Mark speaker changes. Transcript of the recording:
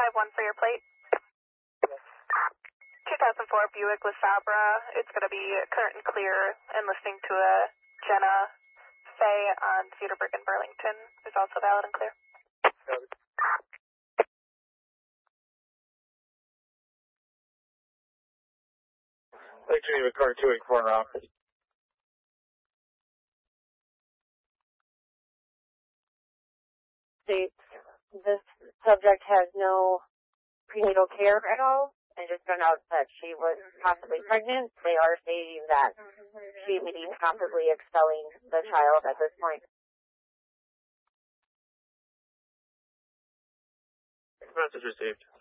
Speaker 1: 51 for your plate. 2004 Buick LeSabre. It's going to be current and clear and listening to a Jenna Faye on Cedarburg and Burlington. Is also valid and clear.
Speaker 2: Lake Geneva car 284 en route.
Speaker 3: This subject has no prenatal care at all, and just found out that she was possibly pregnant. They are stating that she would be possibly expelling the child at this point.
Speaker 2: Message received.